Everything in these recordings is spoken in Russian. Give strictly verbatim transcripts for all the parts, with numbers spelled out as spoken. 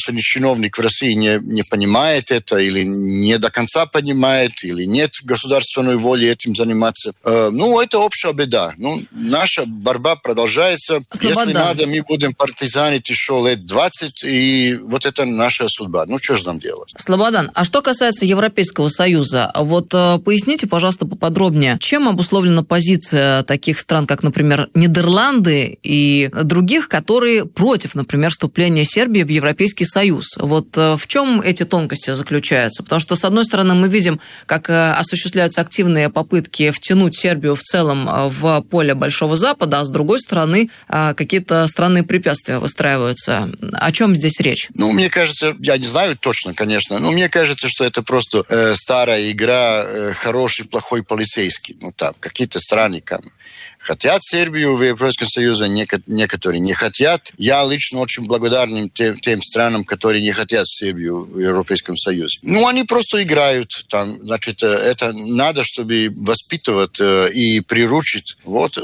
государственный чиновник в России не, не понимает это, или не до конца понимает, или нет государственной воли этим заниматься. Ну, это общая беда. Ну, наша борьба продолжается. Слобода. Если надо, мы будем партизанить еще лет двадцать, и вот это наша судьба. Ну, что же нам делать? Слободан, а что касается Европейского Союза, вот поясните, пожалуйста, поподробнее, чем обусловлена позиция таких стран, как, например, Нидерланды и других, которые против, например, вступления Сербии в Европейский Союз? Вот в чем эти тонкости заключаются? Потому что, с одной стороны, мы видим, как осуществляются активные попытки втянуть Сербию в целом в поле Большого Запада, а с другой стороны, какие-то странные препятствия выстраиваются. О чем здесь речь? Ну, мне кажется, я не знаю точно, конечно, но мне кажется, что это просто э, старая игра э, хороший, плохой полицейский. Ну, там, какие-то страны там хотят Сербию в Европейском Союзе, некоторые не хотят. Я лично очень благодарен тем, тем странам, которые не хотят Сербию в Европейском Союзе. Ну, они просто играют там. Значит, это надо, чтобы воспитывать и приручить вот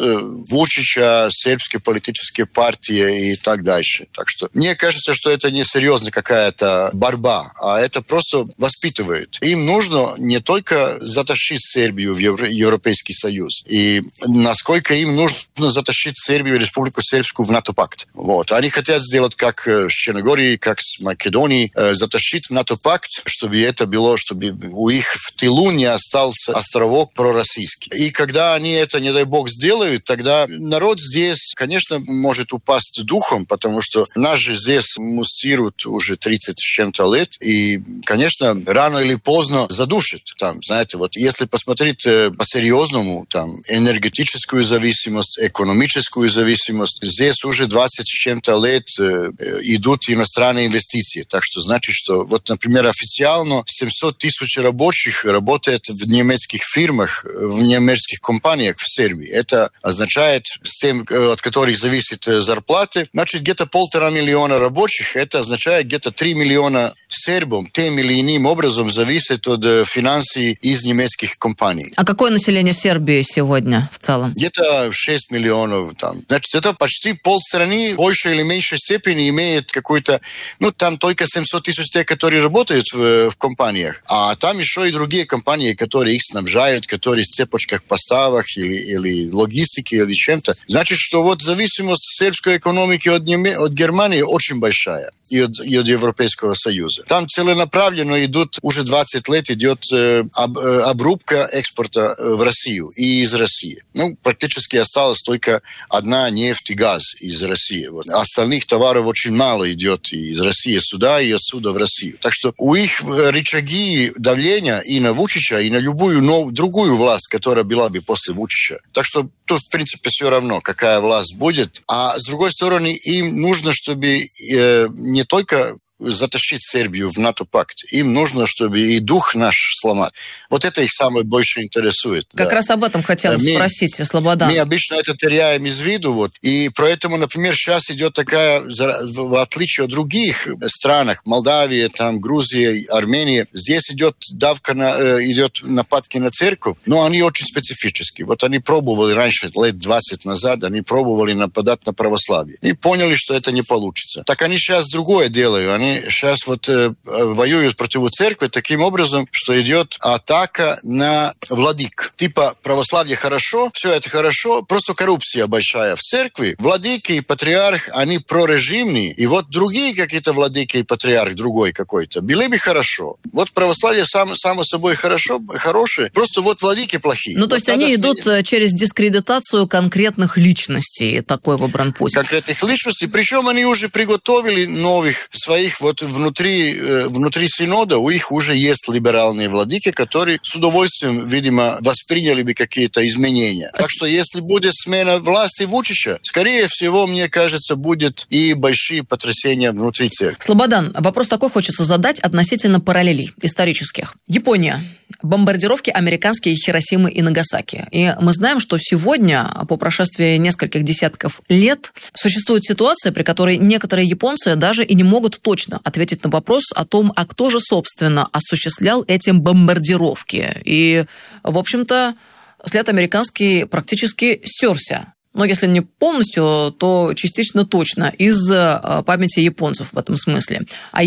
Вучича, сербские политические партии и так дальше. Так что мне кажется, что это не серьезная какая-то борьба, а это просто воспитывает. Им нужно не только затащить Сербию в Европейский Союз, и насколько им нужно затащить Сербию и Республику Сербскую в НАТО-пакт. Вот. Они хотят сделать как с Черногорией, как с Македонией, затащить в НАТО-пакт, чтобы это было, чтобы у них в тылу не остался островок пророссийский. И когда они это, не дай бог, сделают, тогда народ здесь, конечно, может упасть духом, потому что нас же здесь муссируют уже тридцать с чем-то лет, и, конечно, рано или поздно задушит. Там, знаете, вот если посмотреть по-серьезному, там, энергетическую зависимость, экономическую зависимость, здесь уже двадцать с чем-то лет э, идут иностранные инвестиции. Так что значит, что, вот, например, официально семьсот тысяч рабочих работает в немецких фирмах, в немецких компаниях в Сербии. Это означает, с тем, от которых зависит зарплаты, значит, где-то полтора миллиона рабочих, это означает где-то три миллиона сербов тем или иным образом зависит от финансов из немецких компаний. А какое население Сербии сегодня в целом? Где-то шесть миллионов там. Значит, это почти полстраны в большей или меньшей степени имеет какой-то... Ну, там только семьсот тысяч тех, которые работают в, в компаниях. А там еще и другие компании, которые их снабжают, которые в цепочках поставок или, или логистики, или чем-то. Значит, что вот зависимость сербской экономики от, Неме... от Германии очень большая. И от, и от Европейского Союза. Там целенаправленно идут, уже двадцать лет идет э, об, э, обрубка экспорта в Россию и из России. Ну, практически осталась только одна нефть и газ из России. Вот. Остальных товаров очень мало идет и из России сюда, и отсюда в Россию. Так что у их рычаги давления и на Вучича, и на любую новую, другую власть, которая была бы после Вучича. Так что тут, в принципе, все равно, какая власть будет. А с другой стороны, им нужно, чтобы э, не только затащить Сербию в НАТО-пакт. Им нужно, чтобы и дух наш сломать. Вот это их самое больше интересует. Как да. раз об этом хотелось мы, спросить, Слободан. Мы обычно это теряем из виду. Вот. И поэтому, например, сейчас идет такая, в отличие от других странах, Молдавия, там, Грузия, Армения, здесь идет давка, на, идет нападки на церковь, но они очень специфические. Вот они пробовали раньше, лет двадцать назад, они пробовали нападать на православие. И поняли, что это не получится. Так они сейчас другое делают. Они сейчас вот э, воюют против церкви таким образом, что идет атака на владык. Типа православие хорошо, все это хорошо, просто коррупция большая в церкви. Владыки и патриарх, они прорежимные, и вот другие какие-то владыки и патриарх другой какой-то, были бы хорошо. Вот православие сам, само собой хорошо, хорошее, просто вот владыки плохие. Ну, то вот есть они идут сменить. через дискредитацию конкретных личностей, такой выбран путь. Конкретных личностей, причем они уже приготовили новых своих вот внутри, внутри Синода у них уже есть либеральные владыки, которые с удовольствием, видимо, восприняли бы какие-то изменения. Так что если будет смена власти Вучича, скорее всего, мне кажется, будет и большие потрясения внутри церкви. Слободан, вопрос такой хочется задать относительно параллелей исторических. Япония. Бомбардировки американские Хиросимы и Нагасаки. И мы знаем, что сегодня, по прошествии нескольких десятков лет, существует ситуация, при которой некоторые японцы даже и не могут точно ответить на вопрос о том, а кто же, собственно, осуществлял эти бомбардировки. И, в общем-то, след американский практически стерся. Но если не полностью, то частично точно из памяти японцев в этом смысле. А